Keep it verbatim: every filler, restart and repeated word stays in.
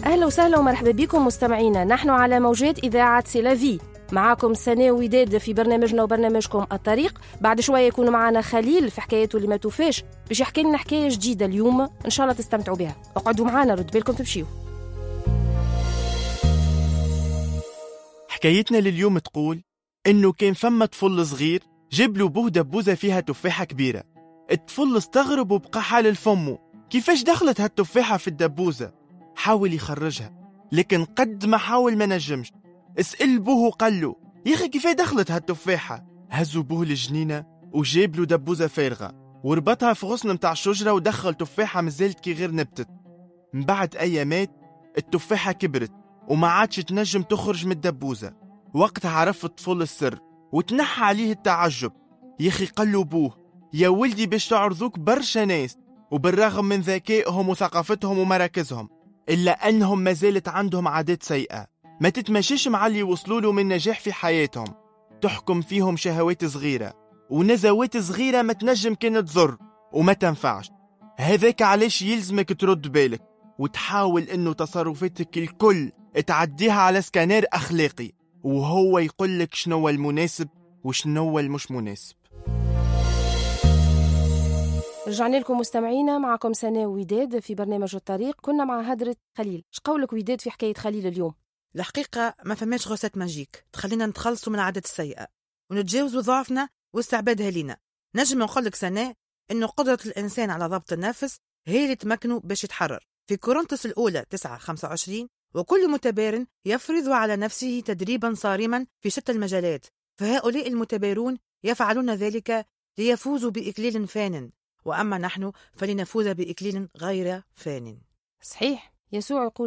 أهلا وسهلا ومرحبا بكم مستمعينا. نحن على موجات إذاعة سيلافي، معاكم سناء وداد في برنامجنا وبرنامجكم الطريق. بعد شوية يكون معنا خليل في حكايته اللي ما توفاش، باش يحكي لنا حكاية جديدة اليوم إن شاء الله تستمتعوا بها. اقعدوا معنا، رد بالكم تمشيوا. حكايتنا لليوم تقول إنه كان فما طفل صغير جاب له بوه دبوزة فيها تفاحة كبيرة. الطفل استغرب وبقى حال الفمو، كيفاش دخلت هالتفاحة في الدبوزة؟ حاول يخرجها لكن قد ما حاول ما نجمش. اسأل بوه وقال له يا أخي كيفاش دخلت هالتفاحة؟ هزوا بوه الجنينة وجاب له دبوزة فارغة وربطها في غصن متاع الشجرة ودخل تفاحة مازالت كي غير نبتت. من بعد أيامات التفاحة كبرت وما عادش تنجم تخرج من الدبوزة. وقتها عرف الطفل السر وتنحى عليه التعجب. يا أخي قال له بوه يا ولدي باش تعرضوك برشا ناس، وبالرغم من ذكائهم وثقافتهم ومراكزهم إلا أنهم ما زالت عندهم عادات سيئة ما تتمشيش مع اللي وصلوا له من نجاح في حياتهم. تحكم فيهم شهوات صغيرة ونزوات صغيرة ما تنجم كانت تضر وما تنفعش. هذاك علاش يلزمك ترد بالك وتحاول إنه تصرفاتك الكل تعديها على سكانير أخلاقي، وهو يقول لك شنو المناسب وشنو المش مناسب. رجعنا لكم مستمعينا، معكم سناء وداد في برنامج الطريق. كنا مع هدرة خليل. اش قولك وداد في حكاية خليل اليوم؟ الحقيقة ما فماش غوسات ماجيك تخلينا نتخلصوا من العادات السيئة ونتجاوزوا ضعفنا واستعبادها لينا. نجم نقول لك سناء إنه قدرة الإنسان على ضبط النفس هي اللي تمكنه باش يتحرر. في كورنثوس الأولى تسعة خمسة وعشرين وكل متبار يفرض على نفسه تدريبا صارما في شتى المجالات، فهؤلاء المتبارون يفعلون ذلك ليفوزوا بإكليل فان، وأما نحن فلنفوز بإكليل غير فان. صحيح، يسوع يقول